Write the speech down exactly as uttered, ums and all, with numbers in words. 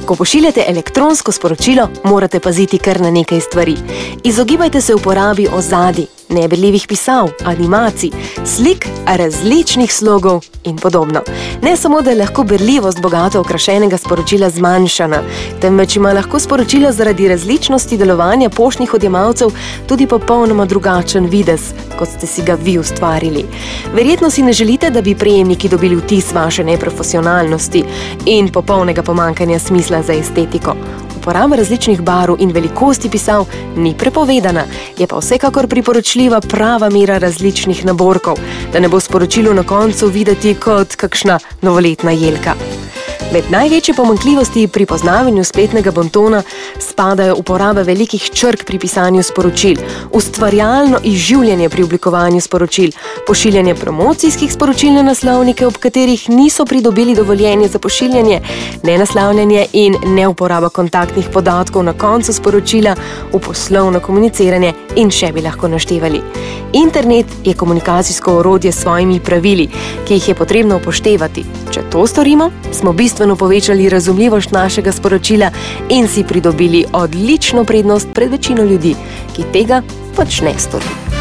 Ko pošiljate elektronsko sporočilo, morate paziti kar na nekaj stvari. Izogibajte se uporabi ozadij, neberljivih pisav, animacij, slik, različnih slogov in podobno. Ne samo, da je lahko berljivost bogato okrašenega sporočila zmanjšana, temveč ima lahko sporočilo zaradi različnosti delovanja poštnih odjemalcev tudi popolnoma drugačen videz, kot ste si ga vi ustvarili. Verjetno si ne želite, da bi prejemniki dobili vtis vaše neprofesionalnosti in popolnega pomanjkanja smisla za estetiko. Uporaba različnih barv in velikosti pisav ni prepovedana, je pa vsekakor priporočljiva prava mera različnih naborkov, da ne bo sporočilo na koncu videti kot kakšna novoletna jelka. Med največje pomanjkljivosti pri poznavanju spletnega bontona spadajo uporaba velikih črk pri pisanju sporočil, ustvarjalno izživljanje pri oblikovanju sporočil, pošiljanje promocijskih sporočil na naslovnike, ob katerih niso pridobili dovoljenje za pošiljanje, nenaslavljanje in neuporaba kontaktnih podatkov na koncu sporočila v poslovno komuniciranje in še bi lahko naštevali. Internet je komunikacijsko orodje s svojimi pravili, ki jih je potrebno upoštevati. Če to storimo, smo bistveno povečali razumljivost našega sporočila in si pridobili odlično prednost pred večino ljudi, ki tega pač ne stori.